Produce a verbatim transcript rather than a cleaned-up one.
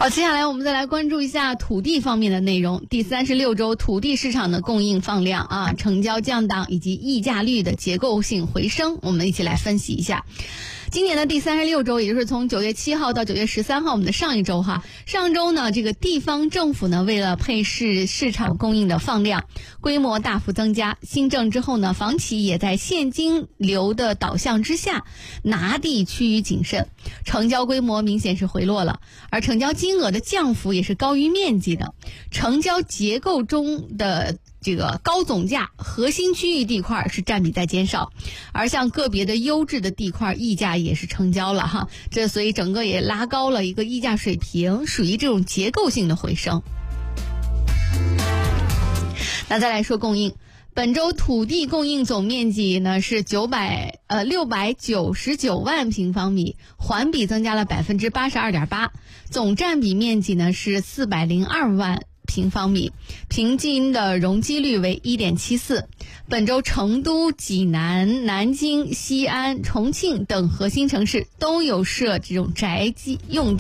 好，接下来我们再来关注一下土地方面的内容。第三十六周土地市场的供应放量啊，成交降档以及溢价率的结构性回升，我们一起来分析一下。今年的第三十六周，也就是从九月七号到九月十三号，我们的上一周哈，上周呢，这个地方政府呢，为了配市市场供应的放量，规模大幅增加。新政之后呢，房企也在现金流的导向之下，拿地趋于谨慎，成交规模明显是回落了，而成交金额的降幅也是高于面积的。成交结构中的这个高总价核心区域地块是占比在减少，而像个别的优质的地块溢价也是成交了哈，这所以整个也拉高了一个溢价水平，属于这种结构性的回升。那再来说供应，本周土地供应总面积呢是九百呃六百九十九万平方米，环比增加了百分之八十二点八，总占比面积呢是四百零二万平方米，平均的容积率为 一点七四。 本周成都、济南、南京、西安、重庆等核心城市都有设这种宅基用地。